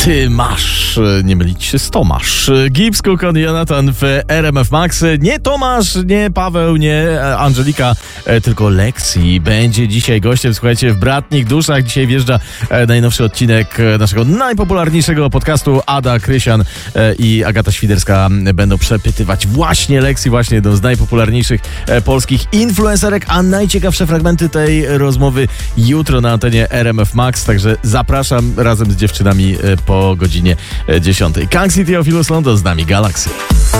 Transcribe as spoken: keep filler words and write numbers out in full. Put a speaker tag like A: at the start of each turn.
A: Ty masz, nie mylić się z Tomasz. Gibbs, Cook, Jonathan w R M F Max. Nie Tomasz, nie Paweł, nie Angelika, tylko Lexi będzie dzisiaj gościem, słuchajcie, w Bratnich Duszach. Dzisiaj wjeżdża najnowszy odcinek naszego najpopularniejszego podcastu. Ada Krysian i Agata Świderska będą przepytywać właśnie Lexi, właśnie jedną z najpopularniejszych polskich influencerek, a najciekawsze fragmenty tej rozmowy jutro na antenie R M F Max, także zapraszam razem z dziewczynami po godzinie dziesiątej. Kang City of Ilus London, z nami Galaxy.